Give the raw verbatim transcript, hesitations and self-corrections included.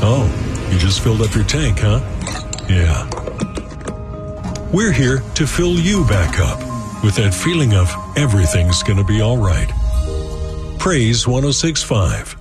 Oh, you just filled up your tank, huh? Yeah. We're here to fill you back up with that feeling of everything's gonna be all right. Praise one oh six point five.